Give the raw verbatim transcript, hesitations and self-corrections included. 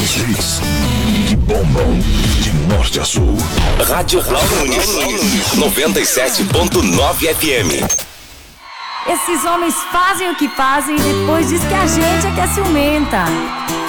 Os hits que bombam de norte a sul. Rádio Lauro Muniz, noventa e sete ponto nove F M. Esses homens fazem o que fazem e depois diz que a gente é que é ciumenta.